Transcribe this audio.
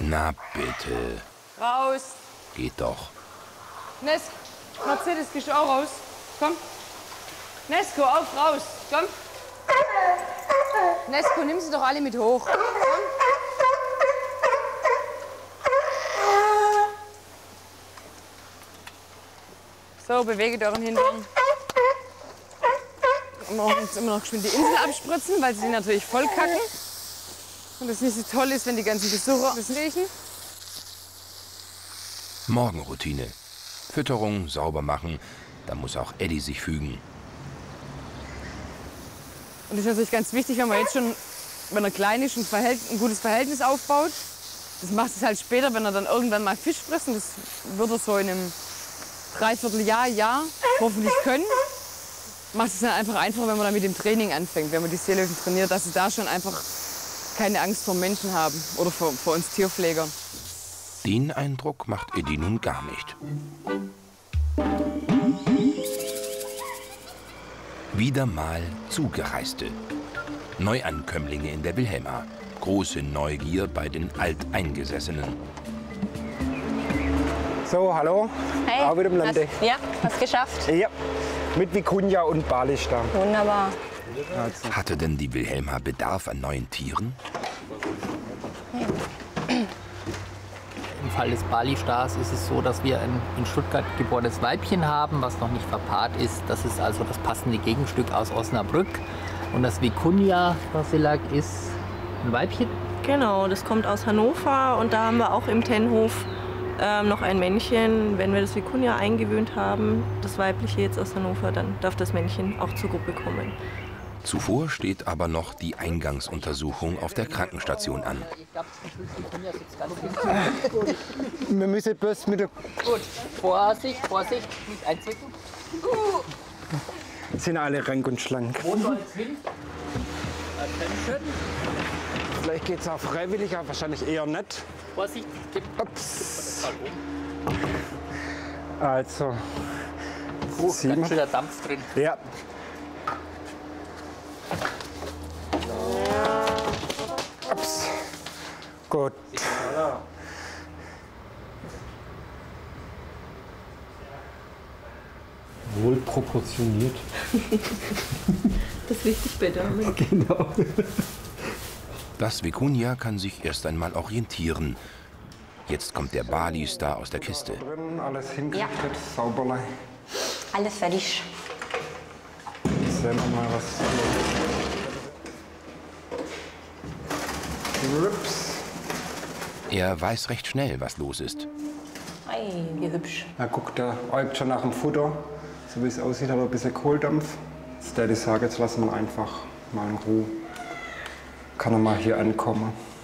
Na bitte. Raus. Geht doch. Mercedes, gehst du auch raus? Komm. Nesko, auf, raus. Komm. Nesko, nimm sie doch alle mit hoch. Komm. So, bewegt euren Hintern. Und jetzt immer noch geschwind die Insel abspritzen, weil sie natürlich voll kacken. Und das nicht so toll ist, wenn die ganzen Besucher das riechen. Morgenroutine. Fütterung, sauber machen. Da muss auch Eddie sich fügen. Und das ist natürlich ganz wichtig, wenn man jetzt schon, wenn er klein ist, ein gutes Verhältnis aufbaut. Das macht es halt später, wenn er dann irgendwann mal Fisch frisst. Und das wird er so in einem Dreivierteljahr hoffentlich können. Macht es dann einfach einfacher, wenn man dann mit dem Training anfängt, wenn man die Seelöwen trainiert, dass sie da schon einfach keine Angst vor Menschen haben oder vor uns Tierpflegern. Den Eindruck macht Eddie nun gar nicht. Wieder mal Zugereiste. Neuankömmlinge in der Wilhelma. Große Neugier bei den Alteingesessenen. So, hallo. Hey, auch wieder im Lande. Hast geschafft. Ja, mit Vicuña und Balistar. Wunderbar. Also. Hatte denn die Wilhelma Bedarf an neuen Tieren? Im Fall des Balistars ist es so, dass wir ein in Stuttgart geborenes Weibchen haben, was noch nicht verpaart ist. Das ist also das passende Gegenstück aus Osnabrück. Und das Vicuña Basilak ist ein Weibchen. Genau, das kommt aus Hannover und da haben wir auch im Tennhof noch ein Männchen. Wenn wir das Vicuña eingewöhnt haben, das Weibliche jetzt aus Hannover, dann darf das Männchen auch zur Gruppe kommen. Zuvor steht aber noch die Eingangsuntersuchung auf der Krankenstation an. Wir müssen bloß mit der... Gut, Vorsicht, Vorsicht, nicht einzwicken. Sind alle rank und schlank. Wo soll es hin? Attention. Vielleicht geht es auch freiwillig, aber wahrscheinlich eher nicht. Vorsicht, tipp. Ups. Also, Ganz schöner Dampf drin. ja. Ups. Gut. Wohl proportioniert. Das ist wichtig bei Damen. Genau. Das Vicuña kann sich erst einmal orientieren. Jetzt kommt der Balistar aus der Kiste. Drin, alles hingerichtet, sauberlich. Alles fertig. Sehen wir mal, was... Ups. Er weiß recht schnell, was los ist. Ei, wie hübsch. Na guck, der äugt schon nach dem Futter. So wie es aussieht, hat er ein bisschen Kohldampf. Jetzt würde ich sagen, jetzt lassen wir ihn einfach mal in Ruhe. Kann er mal hier ankommen.